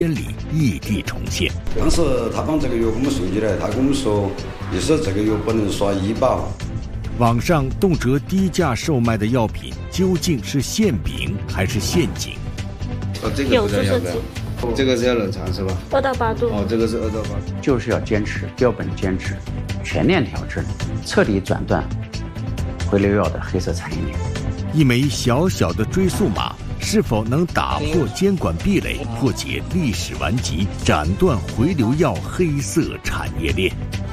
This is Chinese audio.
千里异地重现。 当时他把这个药给我们送进来，他跟我们说，意思这个药不能刷医保。 网上动辄低价售卖的药品，究竟是馅饼还是陷阱？ 这个不知道要不要？这个是要冷藏是吧 ？2到8度。 这个是2到8度。 就是要坚持标本兼治，全面调治，彻底斩断回流药的黑色产业链。 一枚小小的追溯码，是否能打破监管壁垒，破解历史顽疾，斩断回流药黑色产业链？